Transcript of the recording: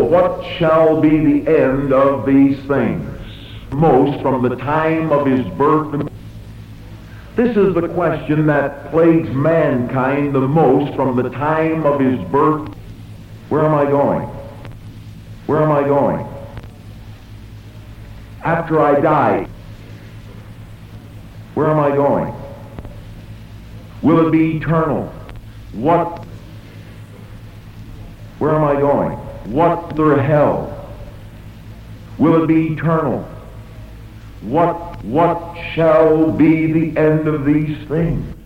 what shall be the end of these things? Most from the time of his birth. This is the question that plagues mankind the most from the time of his birth. Where am I going? Where am I going? After I die, where am I going? Will it be eternal? What? Where am I going? What the hell? Will it be eternal? What shall be the end of these things?